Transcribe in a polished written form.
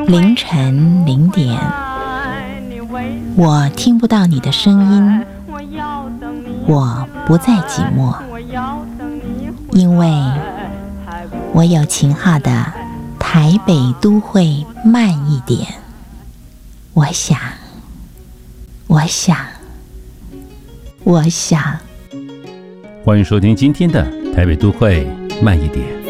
凌晨0点，我听不到你的声音，我不再寂寞，因为我有秦昊的台北都会慢一点。我想， 欢迎收听今天的台北都会慢一点。